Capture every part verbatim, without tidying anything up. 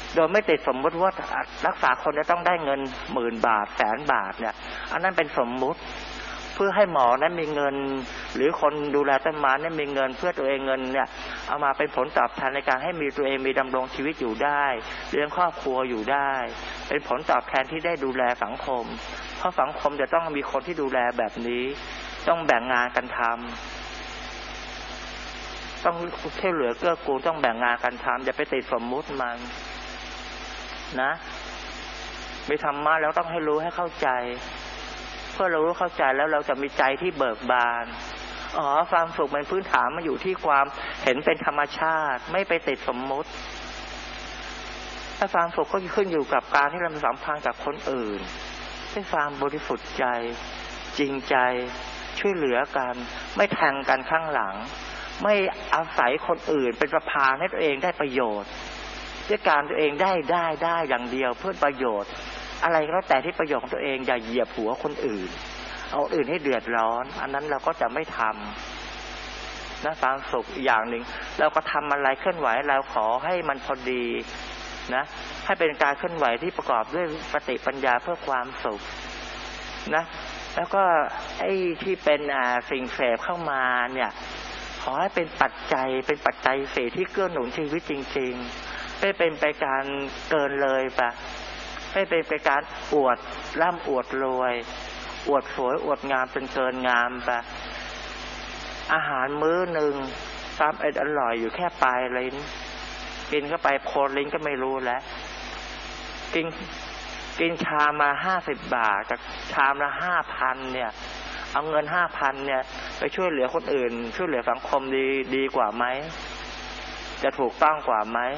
โดยไม่ติดสมมุติว่ารักษาคนจะต้องได้เงินหมื่นบาทแสนบาทเนี่ยอันนั้นเป็นสมมุติเพื่อให้หมอนั้นมีเงินหรือคนดูแลต้นไม้นั้นมีเงินเพื่อตัวเองเงินเนี่ยเอามาเป็นผลตอบแทนในการให้มีตัวเองมีดำรงชีวิตอยู่ได้เลี้ยงครอบครัวอยู่ได้เป็นผลตอบแทนที่ได้ดูแลสังคมเพราะสังคมจะต้องมีคนที่ดูแลแบบนี้ต้องแบ่งงานกันทำต้องช่วยเหลือเกื้อกูลต้องแบ่งงานกันทำอย่าไปติดสมมุติมันนะมีธรรมะแล้วต้องให้รู้ให้เข้าใจเพื่อเรารู้เข้าใจแล้วเราจะมีใจที่เบิกบานอ๋อความสุขมันพื้นฐานมาอยู่ที่ความเห็นเป็นธรรมชาติไม่ไปติดสมมุติถ้าความสุขก็ขึ้นอยู่กับการที่เราสัมพันธ์กับคนอื่นด้วยความบริสุทธิ์ใจจริงใจช่วยเหลือกันไม่แทงกันข้างหลังไม่อาศัยคนอื่นเป็นประพานให้ตัวเองได้ประโยชน์ด้วยการตัวเองได้ได้ได้อย่างเดียวเพื่อประโยชน์อะไรก็แล้วแต่ที่ประโยชน์ของตัวเองอย่าเหยียบหัวคนอื่นเอาอื่นให้เดือดร้อนอันนั้นเราก็จะไม่ทำนะความสุขอย่างหนึ่งเราก็ทำอะไรเคลื่อนไหวเราขอให้มันพอดีนะให้เป็นการเคลื่อนไหวที่ประกอบด้วยสติปัญญาเพื่อความสุขนะแล้วก็ไอ้ที่เป็นอ่าสิ่งเสพเข้ามาเนี่ยขอให้เป็นปัจจัยเป็นปัจจัยสี่ที่เกื้อหนุนชีวิตจริงๆไม่เป็นไปการเกินเลยปะไม่เป็นไปการอวดร่ำอวดรวยอวดสวยอวดงามจนเกินงามปะอาหารมื้อหนึ่งความเอ็ดอร่อยอยู่แค่ปลายลิ้นกินเข้าไปโคนลิ้นก็ไม่รู้แล้วกินกินชามมาห้าสิบบาทจากชามละห้าพันเนี่ยเอาเงินห้าพันเนี่ยไปช่วยเหลือคนอื่นช่วยเหลือสังคมดีดีกว่าไหมจะถูกต้องกว่าไหม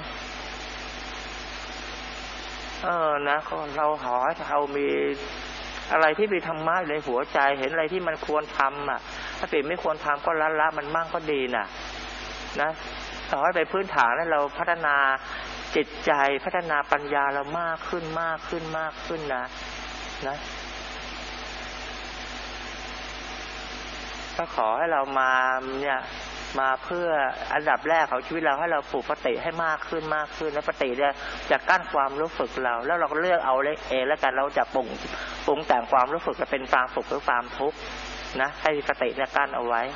เออนะก็เราขอให้เรามีอะไรที่มีธรรมะอยู่ในหัวใจเห็นอะไรที่มันควรทำอ่ะถ้าสิ่งไม่ควรทำก็ละละมันมั่งก็ดีน่ะนะขอให้ไปพื้นฐานให้เราพัฒนาจิตใจพัฒนาปัญญาเรามากขึ้นมากขึ้นมากขึ้นนะนะก็ขอให้เรามาเนี่ยมาเพื่ออันดับแรกของชีวิตเราให้เราปลูกปฏิให้มากขึ้นมากขึ้นแล้วปฏิเนี่ยจะกั้นความรู้สึกเราแล้วเราก็เลือกเอาเองแล้วกันเราจะปรุงปรุงแต่งความรู้สึกจะเป็นความสุขหรือความทุกข์นะให้ปฏิเนี่ยกั้นเอาไว้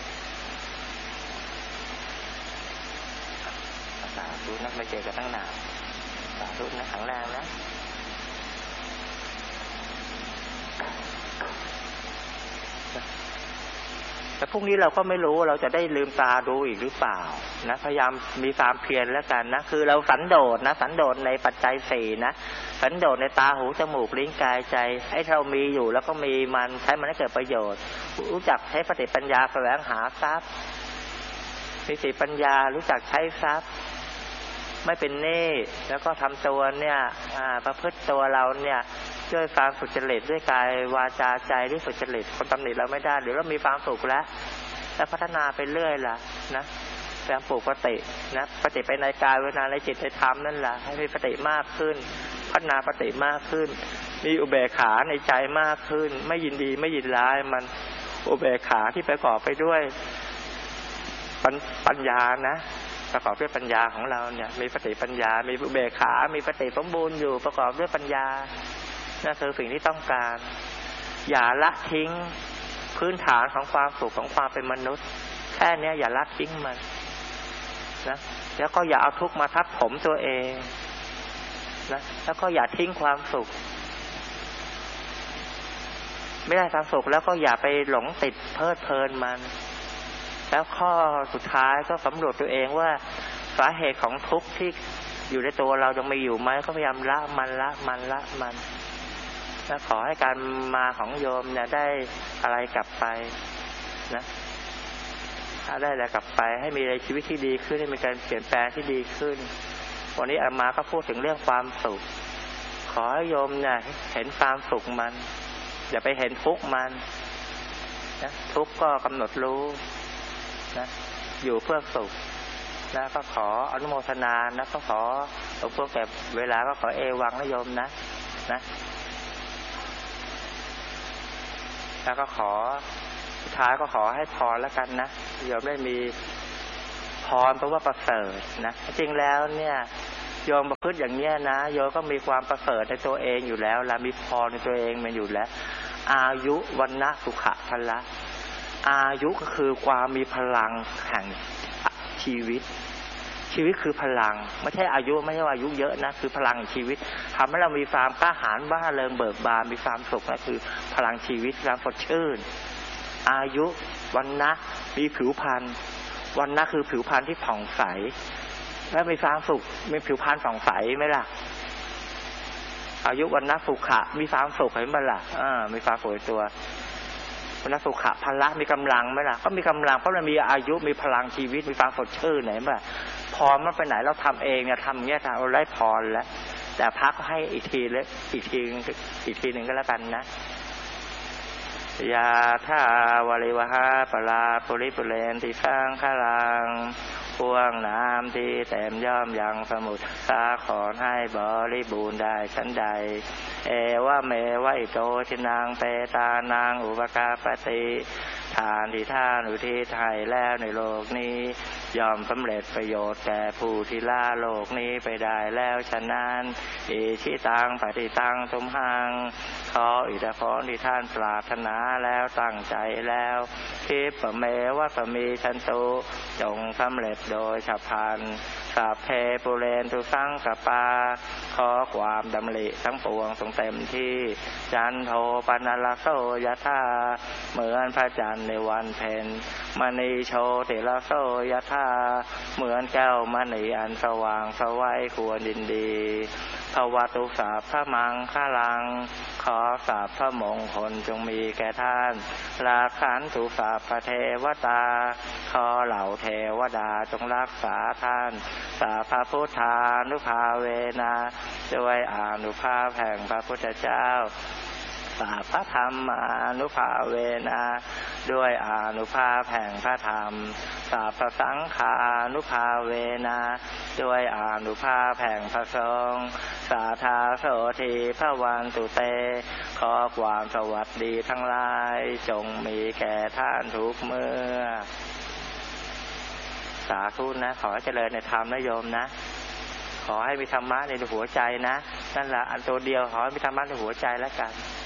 สาธุนะไม่เจอกันตั้งนานสาธุนะแข็งแรงนะแต่พรุ่งนี้เราก็ไม่รู้เราจะได้ลืมตาดูอีกหรือเปล่านะพยายามมีความเพียรแล้วกันนะคือเราสันโดษนะสันโดษในปัจจัยสี่นะสันโดษในตาหูจมูกลิ้นกายใจให้เรามีอยู่แล้วก็มีมันใช้มันให้เกิดประโยชน์รู้จักใช้สติปัญญาแสวงหาทรัพย์มีสติปัญญารู้จักใช้ทรัพย์ไม่เป็นหนี้แล้วก็ทำตัวเนี่ยประพฤติตัวเราเนี่ยด้วยความสุจริตด้วยกายวาจาใจด้วยสุจริตคนตำหนิเราไม่ได้หรือเรามีความสุขแล้วแล้วพัฒนาไปเรื่อยล่ะนะแบบปลูกปฏินะปฏิไปในกายเวทนาในจิตในธรรมนั่นแหละให้มีปฏิมากขึ้นพัฒนาปฏิมากขึ้นมีอุเบกขาในใจมากขึ้นไม่ยินดีไม่ยินร้ายมันอุเบกขาที่ประกอบไปด้วยปัญญานะประกอบด้วยปัญญาของเราเนี่ยมีปฏิปัญญามีอุเบกขามีปฏิสมบูรณ์อยู่ประกอบด้วยปัญญานั่นคือสิ่งที่ต้องการอย่าละทิ้งพื้นฐานของความสุขของความเป็นมนุษย์แค่นี้อย่าละทิ้งมันนะแล้วก็อย่าเอาทุกข์มาทับถมตัวเองนะแล้วก็อย่าทิ้งความสุขไม่ได้ความสุขแล้วก็อย่าไปหลงติดเพลิดเพลินมันแล้วข้อสุดท้ายก็สำรวจตัวเองว่าสาเหตุของทุกข์ที่อยู่ในตัวเรายังมีอยู่ไหมก็พยายามละมันละมันละมันและขอให้การมาของโยมเนี่ยได้อะไรกลับไปนะถ้าได้อะไรกลับไปให้มีชีวิตที่ดีขึ้นให้มีการเปลี่ยนแปลงที่ดีขึ้นวันนี้อาตมาก็พูดถึงเรื่องความสุขขอให้โยมเนี่ยเห็นความสุขมันอย่าไปเห็นทุกข์มันนะทุกข์ก็กำหนดรู้นะอยู่เพื่อสุขนะก็ขออนุโมทนานะก็ขอหลวงพ่อแก่เวลาก็ขอเอวังนะโยมนะนะแล้วก็ขอสุดท้ายก็ขอให้พรแล้วกันนะโยมได้มีพรเพราะว่าประเสริฐนะจริงแล้วเนี่ยโยมประพฤติอย่างเนี้ยนะโยมก็มีความประเสริฐในตัวเองอยู่แล้วและมีพรในตัวเองมันอยู่แล้วอายุวันนะสุขะพละอายุก็คือความมีพลังแห่งชีวิตชีวิตคือพลังไม่ใช่อายุไม่ใช่อายุเยอะนะคือพลังของชีวิตทำให้เรามีความกล้าหาญบ้าเริงเบิกบานมีความสุขนั่นคือพลังชีวิตความสดชื่นอายุวันนะมีผิวพรรณวันนะคือผิวพรรณที่ผ่องใสแล้วมีความสุขมีผิวพรรณผ่องใสไหมล่ะอายุวันนะสุขะมีความสุขเห็นไหมล่ะอ่ามีความสวยตัววันนะสุขะพละมีกำลังไหมล่ะก็มีกำลังเพราะมันมีอายุมีพลังชีวิตมีความสดชื่นไหนบ้างพรมันไปไหนเราทำเองเนี่ยทำอย่างเงี้ยเราได้พรแล้วแต่พักให้อีกทีเล็กอีกทีอีกทีหนึ่งก็แล้วกันนะยาธาวริวหาปลาปุริปุเรนติสังขลังพวงน้ำที่เต็มย่อมยังสมุทรสาครให้บริบูรณ์ได้ชั้นใดเอวะเมวะอิโตทินังเปตานางอุปกาปติทานที่ท่านอุทิศให้แล้วในโลกนี้ย่อมสำเร็จประโยชน์แก่ผู้ที่ละโลกนี้ไปได้แล้วฉะนั้นอิชิตังปฏิตังทุมหังขออิทธิพรที่ท่านปรารถนาแล้วตั้งใจแล้วทิปเมวะสมีชันตุจงสำเร็จโดยฉับพลันสัพเพปุเรนตุสังกปาขอความดำริทั้งปวงทรงเต็มที่จันโทปนลโสยถาเหมือนพระจันทร์ในวันเพ็ญมณีโชติลโสยถาเหมือนแก้วมณีอันสว่างสวัยควรยินดีภวตุสาพระมังคลังขอสาพพระมงคลจงมีแก่ท่านราคันตุสาพเทวตาขอเหล่าเทวดาจงรักษาท่านสาพพุทธานุภาเวนะด้วยอานุภาพแห่งพระพุทธเจ้าสาพธรรมานุภาเวนะด้วยอานุภาพแห่งพระธรรมสาพสังฆานุภาเวนะด้วยอานุภาพแห่งพระสงฆ์สาธาโสธีพระวันตุเตขอความสวัสดีทั้งหลายจงมีแก่ท่านทุกเมื่อสาธุนะขอเจริญในธรรมนะโยมนะขอให้มีธรรมะในหัวใจนะนั่นแหละอันตัวเดียวขอให้มีธรรมะในหัวใจแล้วกัน